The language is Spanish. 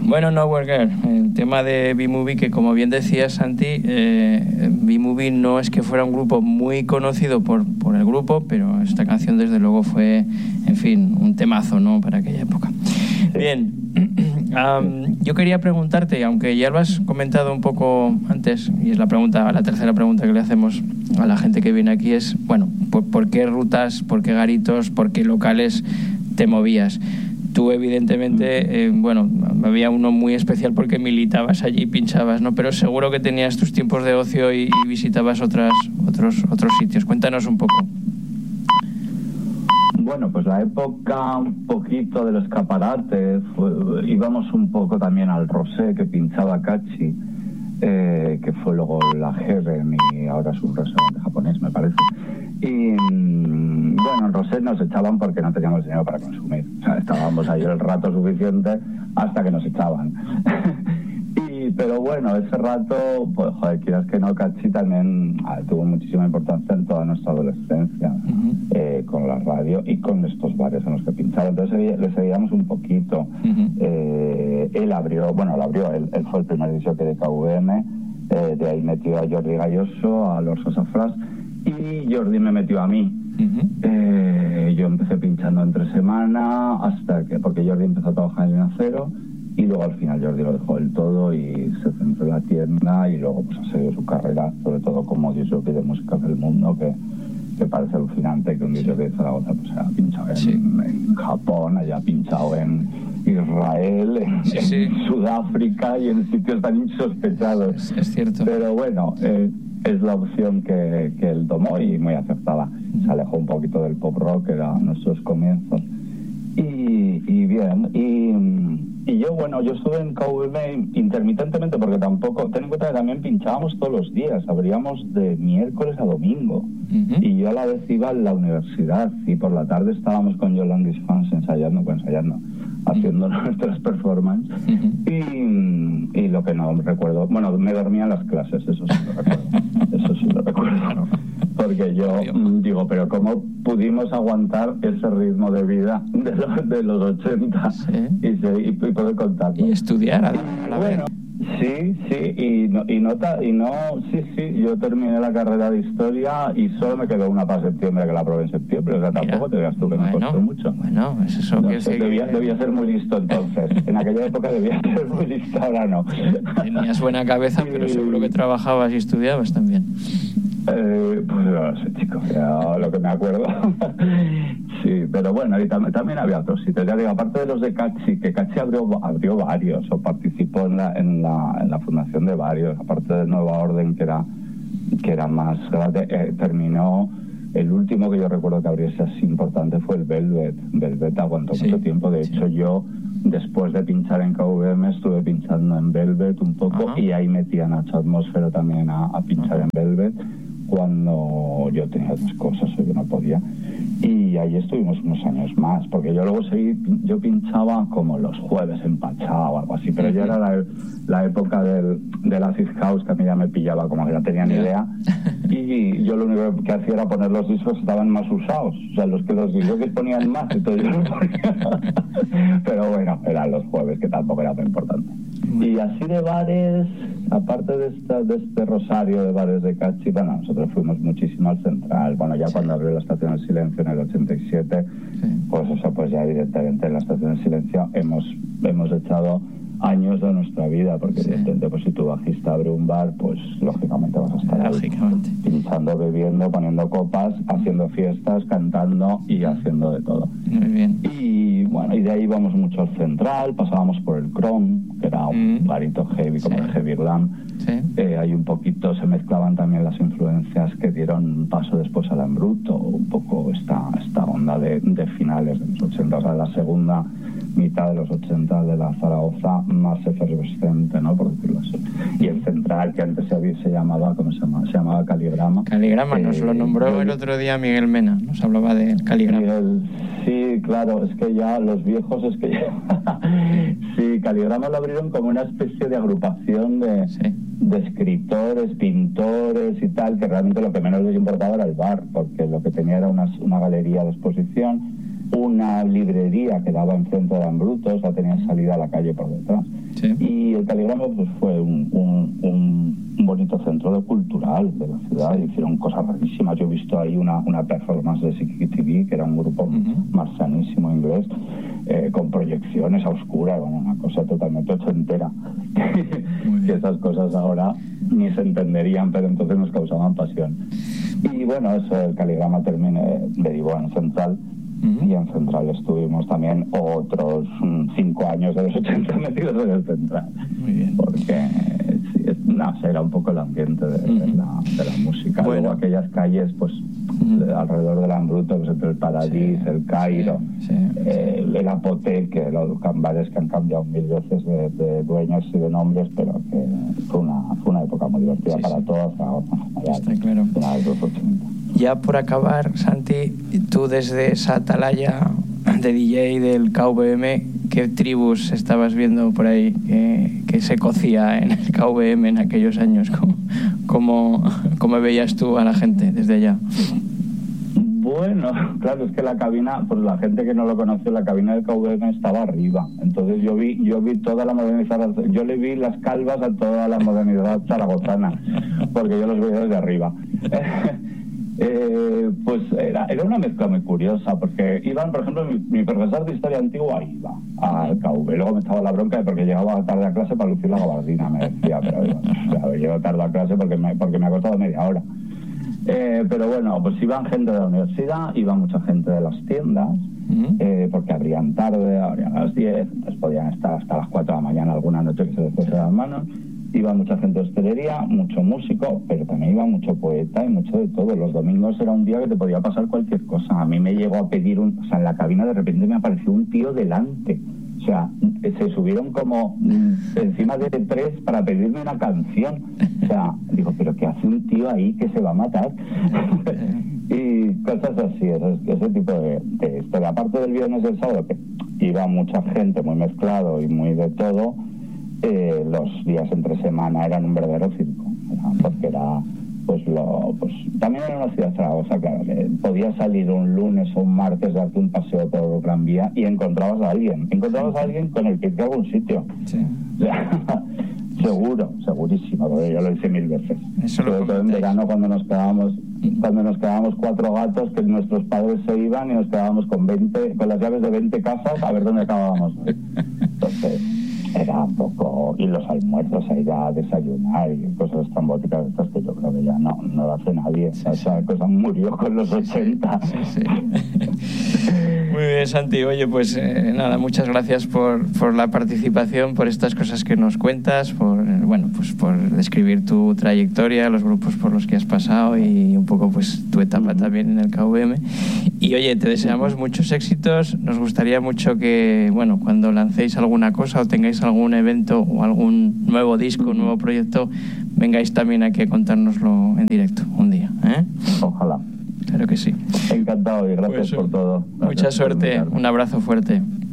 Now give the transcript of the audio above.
Bueno, Nowhere Girl, el tema de B-Movie, que como bien decías, Santi, B-Movie no es que fuera un grupo muy conocido por el grupo, pero esta canción desde luego fue, en fin, un temazo, ¿no?, para aquella época. Bien, yo quería preguntarte, aunque ya lo has comentado un poco antes, y es la tercera pregunta que le hacemos a la gente que viene aquí, es, bueno, ¿por qué rutas, por qué garitos, por qué locales te movías? Tú, evidentemente, bueno, había uno muy especial porque militabas allí y pinchabas, ¿no? Pero seguro que tenías tus tiempos de ocio y visitabas otros sitios. Cuéntanos un poco. Bueno, pues la época un poquito del escaparate, íbamos un poco también al Rosé, que pinchaba Kachi, que fue luego la Heaven y ahora es un restaurante japonés, me parece. Y bueno, en Rosé nos echaban porque no teníamos dinero para consumir. O sea, estábamos ahí el rato suficiente hasta que nos echaban. Pero bueno, ese rato, pues joder, quieras que no, Kachi también tuvo muchísima importancia en toda nuestra adolescencia, con la radio y con estos bares en los que pinchaba. Entonces le seguíamos un poquito. Él fue el primer disco de KVM, de ahí metió a Jordi Galloso, a Lord Sassafras, y Jordi me metió a mí. Yo empecé pinchando entre semana porque Jordi empezó a trabajar en Acero, y luego al final Jordi lo dejó del todo y se centró en la tienda, y luego pues ha seguido su carrera, sobre todo como DJ de música del mundo, que parece alucinante que un DJ de Zaragoza pues haya pinchado en Japón, haya pinchado en Israel, en Sudáfrica y en sitios tan insospechados. Es cierto. Pero bueno, es la opción que él tomó y muy acertada. Se alejó un poquito del pop rock, que eran nuestros comienzos. Y bien, y yo estuve en KVM intermitentemente, porque tampoco, ten en cuenta que también pinchábamos todos los días, abríamos de miércoles a domingo, y yo a la vez iba a la universidad, y por la tarde estábamos con Yolandis Fans ensayando, haciendo nuestras performances, y lo que no recuerdo, bueno, me dormía en las clases, eso sí lo recuerdo, porque yo digo, pero ¿cómo pudimos aguantar ese ritmo de vida de los 80 y poder contarlo? Y estudiar a la vez. Yo terminé la carrera de historia y solo me quedó una para septiembre, que la aprobé en septiembre, o sea, tampoco te veas tú que me costó mucho. Bueno, es eso no que sé, debía ser muy listo entonces. En aquella época debía ser muy listo, ahora no. Tenías buena cabeza, pero seguro que trabajabas y estudiabas también. Pues no sé, chicos, ya lo que me acuerdo. Sí, pero bueno, y también había otros sitios. Ya digo, aparte de los de Kachi, que Kachi abrió varios, o participó en la fundación de varios, aparte de Nueva Orden, que era más grande, terminó. El último que yo recuerdo que abriese así importante fue el Velvet. Velvet aguantó mucho tiempo. De hecho, yo, después de pinchar en KVM, estuve pinchando en Velvet un poco, y ahí metí a Nacho Atmósfero también a pinchar en Velvet, cuando yo tenía otras cosas o yo no podía. Y ahí estuvimos unos años más, porque yo luego yo pinchaba como los jueves en Pachá o algo así, pero ya era la época del acid house, que a mí ya me pillaba, como que no tenía ni idea, y yo lo único que hacía era poner los discos que estaban más usados, o sea, los discos que ponían más, entonces yo los ponía. Pero bueno, eran los jueves, que tampoco era muy importante. Y así de bares, aparte de este rosario de bares de Kachi, bueno, nosotros fuimos muchísimo al Central. Bueno, ya cuando abrió la Estación del Silencio en el 87, pues ya evidentemente en la Estación del Silencio hemos echado años de nuestra vida, porque evidentemente pues si tu bajista abre un bar, pues lógicamente vas a estar ahí, pinchando, bebiendo, poniendo copas, haciendo fiestas, cantando y haciendo de todo. Muy bien. Y bueno, y de ahí íbamos mucho al Central, pasábamos por el Chrome, que era un barito heavy, como el Heavy Glam. Ahí un poquito se mezclaban también las influencias que dieron paso después a la Embruto, un poco esta onda de finales de los 80, o sea, la segunda mitad de los 80 de la Zaragoza más efervescente, ¿no?, por decirlo así. Y el Central, que antes se llamaba, ¿cómo se llama? Se llamaba Caligrama. Caligrama, nos lo nombró el otro día Miguel Mena, nos hablaba de Caligrama. Sí, claro, es que ya los viejos, sí, Caligrama lo abrieron como una especie de agrupación de escritores, pintores y tal, que realmente lo que menos les importaba era el bar, porque lo que tenía era una galería de exposición, una librería que daba enfrente de Ambruto, o sea, tenía salida a la calle por detrás. Sí. Y el Caligrama pues fue un bonito centro cultural de la ciudad. Sí. Hicieron cosas rarísimas. Yo he visto ahí una performance de Siki TV, que era un grupo marcianísimo inglés, con proyecciones a oscuras, bueno, una cosa totalmente ochentera. Que esas cosas ahora ni se entenderían, pero entonces nos causaban pasión. Y bueno, eso, el Caligrama derivó en Central. Y en Central estuvimos también otros 5 años de los 80 metidos en el Central. Muy bien. Porque era un poco el ambiente de la música. Bueno. Luego aquellas calles, pues alrededor del Ambruto, pues entre el Paradís, el Cairo, el Apoteque, los bares que han cambiado 1000 veces de dueños y de nombres, pero que fue una época muy divertida para todos. Está claro. De los 80. Ya por acabar, Santi, tú desde esa atalaya de DJ del KVM, ¿qué tribus estabas viendo por ahí que se cocía en el KVM en aquellos años? ¿Cómo veías tú a la gente desde allá? Bueno, claro, es que la cabina, pues la gente que no lo conoció, la cabina del KVM estaba arriba. Entonces yo vi toda la modernidad, yo le vi las calvas a toda la modernidad zaragozana, porque yo los veía desde arriba. Pues era una mezcla muy curiosa, porque iban, por ejemplo, mi profesor de historia antigua iba al KV, luego me echaba la bronca de porque llegaba tarde a clase para lucir la gabardina, me decía, pero llego tarde a clase porque me ha costado media hora. Pero bueno, pues iban gente de la universidad, iba mucha gente de las tiendas, porque abrían tarde, abrían a las 10, pues podían estar hasta las 4 de la mañana alguna noche que se les fuese las manos. Iba mucha gente de hostelería, mucho músico, pero también iba mucho poeta y mucho de todo. Los domingos era un día que te podía pasar cualquier cosa. A mí me llegó a pedir en la cabina de repente me apareció un tío delante. O sea, se subieron como encima de 3 para pedirme una canción. O sea, digo, pero ¿qué hace un tío ahí que se va a matar? Y cosas así, ese tipo de historia. Aparte del viernes y el sábado, que iba mucha gente, muy mezclado y muy de todo, los días entre semana eran un verdadero circo, ¿verdad? Porque era, pues también era una ciudad Zaragoza, claro, que podías salir un lunes o un martes, darte un paseo por Gran Vía y encontrabas a alguien con el que irte a algún sitio. Sí. O sea, segurísimo, porque yo lo hice 1000 veces. Sobre todo en verano cuando nos quedábamos 4 gatos, que nuestros padres se iban y nos quedábamos con las llaves de 20 casas a ver dónde acabábamos. Entonces era un poco, y los almuerzos a ir a desayunar y cosas tan bóticas estas que yo creo que ya no lo hace nadie. Esa cosa murió con los 80. Sí. Muy bien, Santi. Oye, pues nada, muchas gracias por la participación, por estas cosas que nos cuentas, por describir tu trayectoria, los grupos por los que has pasado y un poco pues tu etapa también en el KVM. Y oye, te deseamos muchos éxitos. Nos gustaría mucho que, bueno, cuando lancéis alguna cosa o tengáis algún evento o algún nuevo disco, un nuevo proyecto, vengáis también aquí a contárnoslo en directo un día, ¿eh? Ojalá. Claro que sí. Encantado y gracias por todo. Mucha suerte, un abrazo fuerte.